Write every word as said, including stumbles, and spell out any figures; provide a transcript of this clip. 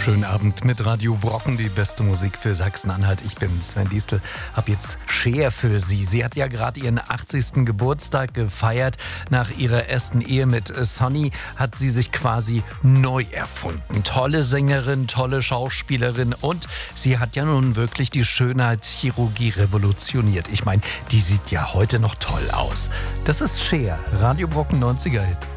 Schönen Abend mit Radio Brocken, die beste Musik für Sachsen-Anhalt. Ich bin Sven Diestel, hab jetzt Cher für Sie. Sie hat ja gerade ihren achtzigsten Geburtstag gefeiert. Nach ihrer ersten Ehe mit Sonny hat sie sich quasi neu erfunden. Tolle Sängerin, tolle Schauspielerin und sie hat ja nun wirklich die Schönheitschirurgie revolutioniert. Ich meine, die sieht ja heute noch toll aus. Das ist Cher, Radio Brocken neunziger Hit.